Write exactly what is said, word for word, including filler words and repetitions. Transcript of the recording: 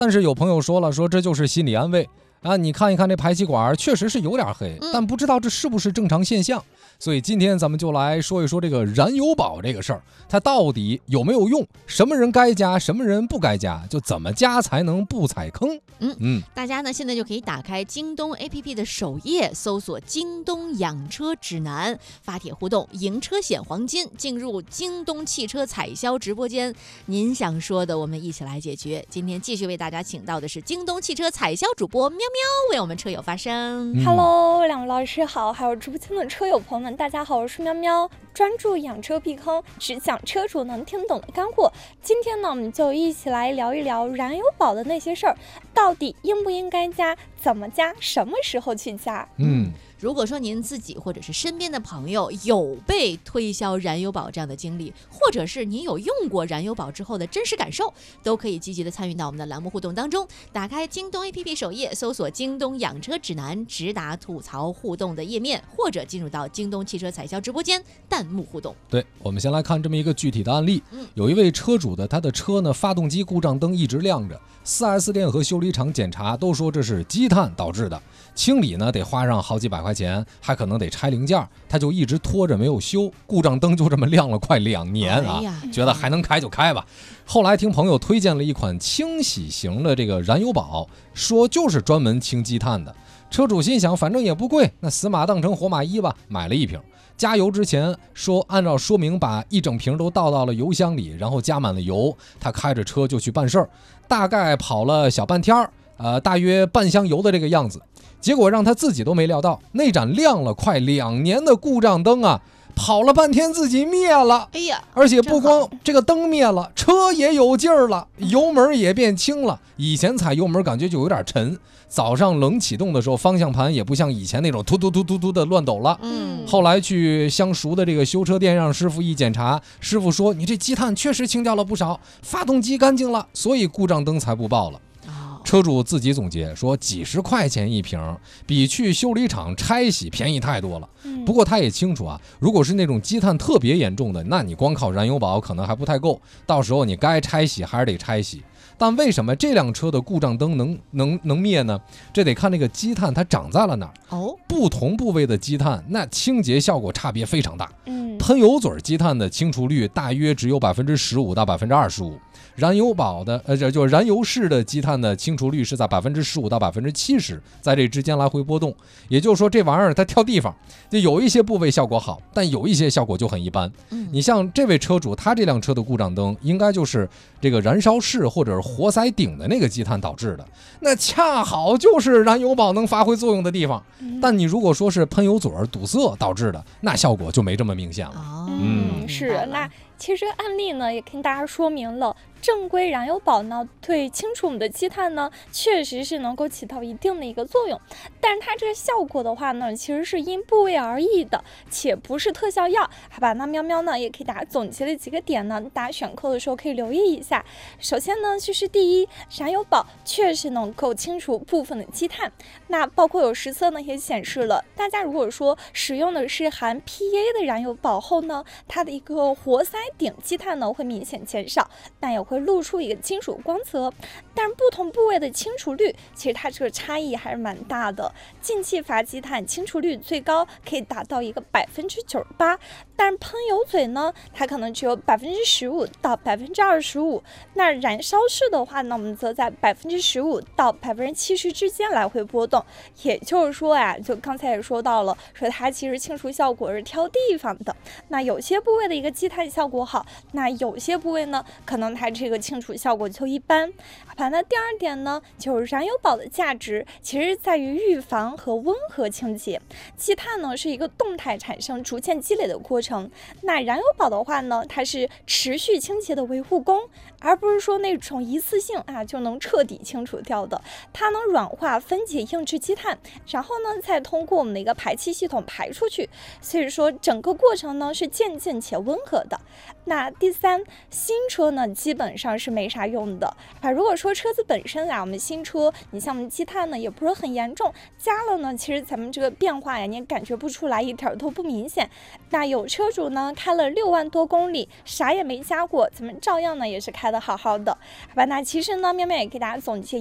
但是有朋友说了，说这就是心理安慰啊，你看一看这排气管确实是有点黑，但不知道这是不是正常现象。所以今天咱们就来说一说这个燃油宝这个事儿，它到底有没有用？什么人该加，什么人不该加？就怎么加才能不踩坑？ 嗯嗯，大家呢现在就可以打开京东 A P P 的首页，搜索京东养车指南，发帖互动，赢车险黄金，进入京东汽车采销直播间。您想说的，我们一起来解决。今天继续为大家请到的是京东汽车采销主播喵喵，为我们车友发声。 嗯、Hello， 两位老师好，还有直播间的车友朋友们，大家好，我是喵喵，专注养车避坑，只讲车主能听懂的干货。今天呢，我们就一起来聊一聊燃油宝的那些事儿，到底应不应该加，怎么加，什么时候去加？ 嗯。如果说您自己或者是身边的朋友有被推销燃油宝这样的经历，或者是您有用过燃油宝之后的真实感受，都可以积极的参与到我们的栏目互动当中。打开京东 A P P 首页，搜索京东养车指南，直达吐槽互动的页面，或者进入到京东汽车采销直播间弹幕互动。 对，我们先来看这么一个具体的案例。嗯、有一位车主的他的车呢，发动机故障灯一直亮着， 四 S 店和修理厂检查都说这是积碳导致的，清理呢得花上好几百块钱，还可能得拆零件，他就一直拖着没有修，故障灯就这么亮了快两年啊，哎、觉得还能开就开吧。后来听朋友推荐了一款清洗型的这个燃油宝，说就是专门清积碳的。车主心想，反正也不贵，那死马当成活马医吧，买了一瓶。加油之前说按照说明把一整瓶都倒到了油箱里，然后加满了油，他开着车就去办事儿，大概跑了小半天，呃，大约半箱油的这个样子。结果让他自己都没料到，那盏亮了快两年的故障灯啊，跑了半天自己灭了。 哎呀， 而且不光这个灯灭了，车也有劲儿了，油门也变轻了。以前踩油门感觉就有点沉，早上冷启动的时候，方向盘也不像以前那种突突突突突的乱抖了。嗯，后来去相熟的这个修车店让师傅一检查，师傅说你这积碳确实清掉了不少，发动机干净了，所以故障灯才不报了。车主自己总结说，几十块钱一瓶，比去修理厂拆洗便宜太多了。不过他也清楚啊，如果是那种积碳特别严重的，那你光靠燃油宝可能还不太够，到时候你该拆洗还是得拆洗。但为什么这辆车的故障灯能能能灭呢？这得看那个积碳它长在了哪儿。哦，不同部位的积碳，那清洁效果差别非常大。嗯，喷油嘴积碳的清除率大约只有百分之十五到百分之二十五。燃油宝的呃，这就是燃油式的积碳的清除率是在百分之十五到百分之七十，在这之间来回波动。也就是说，这玩意儿它挑地方，就有一些部位效果好，但有一些效果就很一般。嗯、你像这位车主，他这辆车的故障灯应该就是这个燃烧室或者是活塞顶的那个积碳导致的，那恰好就是燃油宝能发挥作用的地方。嗯、但你如果说是喷油嘴堵塞导致的，那效果就没这么明显了。 哦、嗯，是那。其实案例呢也跟大家说明了，正规燃油宝呢对清除我们的积碳呢确实是能够起到一定的一个作用，但是它这个效果的话呢其实是因部位而异的，且不是特效药。好吧，那喵喵呢也给大家总结了几个点呢，大家选购的时候可以留意一下。首先呢就是第一，燃油宝确实能够清除部分的积碳，那包括有实测呢也显示了，大家如果说使用的是含 P A 的燃油宝后呢，它的一个活塞顶积碳呢会明显减少，但也会露出一个金属光泽。但是不同部位的清除率其实它这个差异还是蛮大的，进气阀积碳清除率最高可以达到一个百分之九十八，但是喷油嘴呢它可能只有百分之十五到百分之二十五，那燃烧室的话呢我们则在百分之十五到百分之七十之间来回波动。也就是说呀，就刚才也说到了，说它其实清除效果是挑地方的，那有些部位的一个积碳效果好，那有些部位呢可能它这个清除效果就一般。好，那第二点呢就是燃油宝的价值其实在于预防和温和清洁。积碳呢是一个动态产生逐渐积累的过程，那燃油宝的话呢它是持续清洁的维护工，而不是说那种一次性啊就能彻底清除掉的，它能软化分解硬质积碳，然后呢再通过我们的一个排气系统排出去，所以说整个过程呢是渐进且温和的。 那第三，新车呢基本上是没啥用的啊。如果说车子本身啊，我们新车，你像我们积碳呢也不是很严重，加了呢，其实咱们这个变化呀，你也感觉不出来，一点都不明显。那有车主呢开了六万多公里，啥也没加过，咱们照样呢也是开的好好的，好吧？那其实呢，妙妙也给大家总结